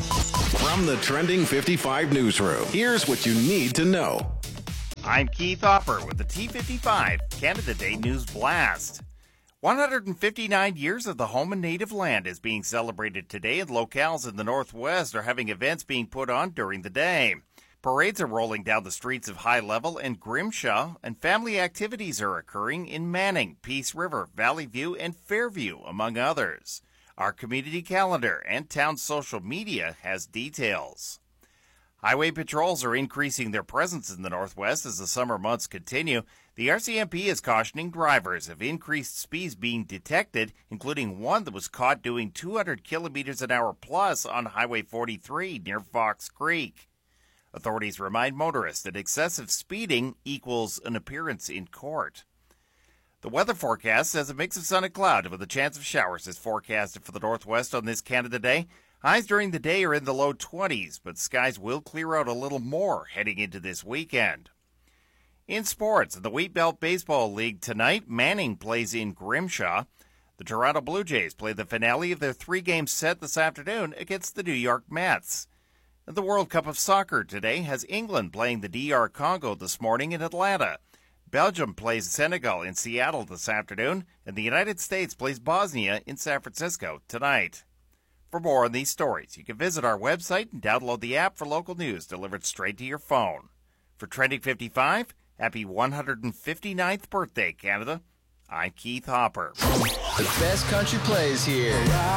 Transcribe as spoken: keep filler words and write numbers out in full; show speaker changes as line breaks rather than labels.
From the Trending fifty-five newsroom, here's what you need to know.
I'm Keith Hopper with the T fifty-five Canada Day News Blast. one hundred fifty-nine years of the home and native land is being celebrated today, and locales in the Northwest are having events being put on during the day. Parades are rolling down the streets of High Level and Grimshaw, and family activities are occurring in Manning, Peace River, Valley View, and Fairview, among others. Our community calendar and town social media has details. Highway patrols are increasing their presence in the Northwest as the summer months continue. The R C M P is cautioning drivers of increased speeds being detected, including one that was caught doing two hundred kilometers an hour plus on Highway forty-three near Fox Creek. Authorities remind motorists that excessive speeding equals an appearance in court. The weather forecast says a mix of sun and cloud with a chance of showers is forecasted for the Northwest on this Canada Day. Highs during the day are in the low twenties, but skies will clear out a little more heading into this weekend. In sports, in the Wheat Belt Baseball League tonight, Manning plays in Grimshaw. The Toronto Blue Jays play the finale of their three-game set this afternoon against the New York Mets. The World Cup of Soccer today has England playing the D R Congo this morning in Atlanta. Belgium plays Senegal in Seattle this afternoon, and the United States plays Bosnia in San Francisco tonight. For more on these stories, you can visit our website and download the app for local news delivered straight to your phone. For Trending fifty-five, happy one hundred fifty-ninth birthday, Canada. I'm Keith Hopper.
The best country plays here.